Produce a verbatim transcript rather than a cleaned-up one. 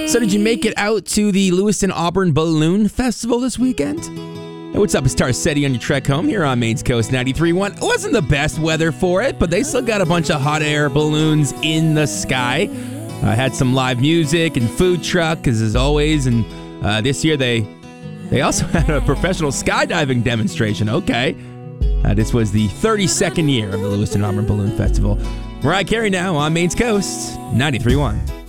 So did you make it out to the Lewiston Auburn Balloon Festival this weekend? Hey, what's up? It's Tar City on your trek home here on Maine's Coast ninety-three point one. It wasn't the best weather for it, but they still got a bunch of hot air balloons in the sky. I uh, had some live music and food truck, as always, and uh, this year they they also had a professional skydiving demonstration. Okay. Uh, this was the thirty-second year of the Lewiston Auburn Balloon Festival. Mariah Carey now on Maine's Coast ninety-three point one.